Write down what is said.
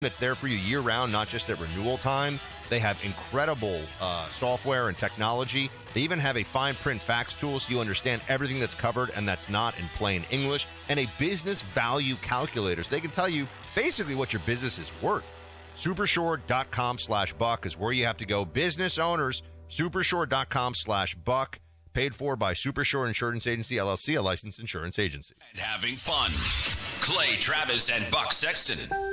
that's there for you year-round, not just at renewal time. They have incredible software and technology. They even have a fine print fax tool so you understand everything that's covered and that's not in plain English, and a business value calculator so they can tell you basically what your business is worth. Supershore.com/buck is where you have to go. Business owners, supershore.com/buck. Paid for by Supershore Insurance Agency, LLC, a licensed insurance agency. And having fun. Clay Travis and Buck Sexton.